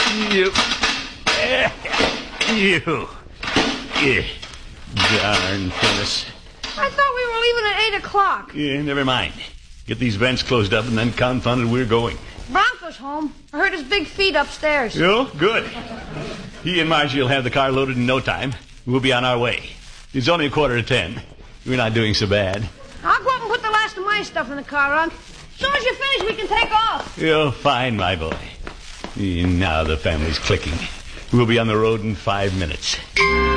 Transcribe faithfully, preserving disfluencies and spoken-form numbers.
You. You. Yeah. Darn Phyllis. I thought we were leaving at eight o'clock. Yeah, never mind. Get these vents closed up and then confounded we're going. Bronco's home. I heard his big feet upstairs. You? Good. He and Margie will have the car loaded in no time. We'll be on our way. It's only a quarter to ten. We're not doing so bad. I'll go up and put the last of my stuff in the car, Unc. As soon as you're finished, we can take off. You're fine, my boy. Now the family's clicking. We'll be on the road in five minutes.